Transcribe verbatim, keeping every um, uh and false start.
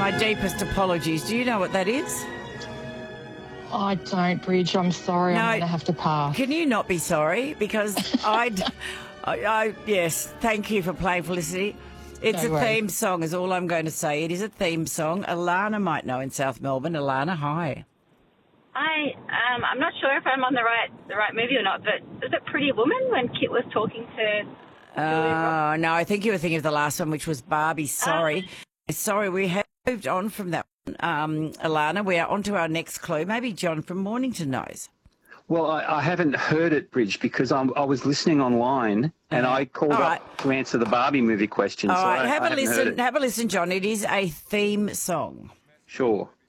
My deepest apologies. Do you know what that is? I don't, Bridge. I'm sorry. No. I'm going to have to pass. Can you not be sorry? Because I'd, I, I, yes, thank you for playing, Felicity. It's No a worries. theme song is all I'm going to say. It is a theme song. Alana might know in South Melbourne. Alana, hi. I um, I'm not sure if I'm on the right the right movie or not, but was it Pretty Woman when Kit was talking to? Oh, no, I think you were thinking of the last one, which was Barbie. Sorry. Sorry, we have moved on from that one. Um, Alana, we are on to our next clue. Maybe John from Mornington knows. Well, I, I haven't heard it, Bridge, because I'm, I was listening online and I called All up right. to answer the Barbie movie question. All so right, I, have I a haven't heard listen. it. Have a listen, John. It is a theme song. Sure.